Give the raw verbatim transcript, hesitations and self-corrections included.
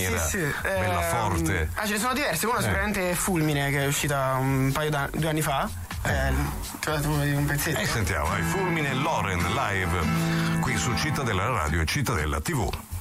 maniera sì, sì. bella eh, forte. Ah, ce ne sono diverse, una Eh. sicuramente è Fulmine, che è uscita un paio da due anni fa. Eh, tu tu vuoi dire un pezzetto? E sentiamo, ai Fulmine Loren live qui su Cittadella Radio e Cittadella tivù.